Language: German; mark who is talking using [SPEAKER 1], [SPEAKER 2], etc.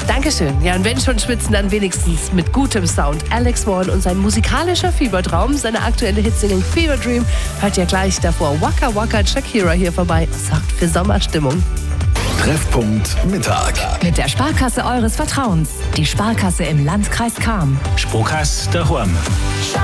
[SPEAKER 1] Dankeschön. Ja, und wenn schon schwitzen, dann wenigstens mit gutem Sound. Alex Warren und sein musikalischer Fiebertraum, seine aktuelle Hitsingle Fever Dream, hört ihr gleich davor. Waka Waka Shakira hier vorbei, sorgt für Sommerstimmung.
[SPEAKER 2] Treffpunkt Mittag.
[SPEAKER 3] Mit der Sparkasse eures Vertrauens. Die Sparkasse im Landkreis Cham.
[SPEAKER 4] Sparkasse daheim.